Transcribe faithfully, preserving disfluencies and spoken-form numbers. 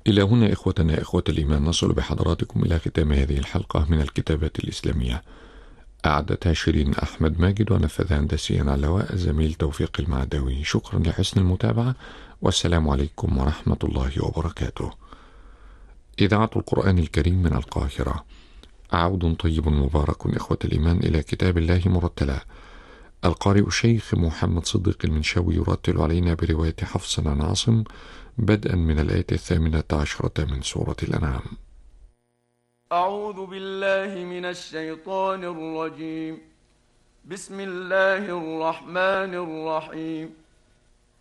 إلى هنا إخوتنا إخوة الإيمان نصل بحضراتكم إلى ختام هذه الحلقة من الكتابات الإسلامية. أعدتها شيرين أحمد ماجد ونفذ هندسيا على الهواء الزميل توفيق المعداوي. شكرا لحسن المتابعة، والسلام عليكم ورحمة الله وبركاته. إذاعة القرآن الكريم من القاهرة، عود طيب مبارك إخوة الإيمان إلى كتاب الله مرتلا. القارئ الشيخ محمد صديق المنشاوي يرتل علينا برواية حفص عن عاصم بدءا من الآية الثامنة عشرة من سورة الأنعام. أعوذ بالله من الشيطان الرجيم. بسم الله الرحمن الرحيم.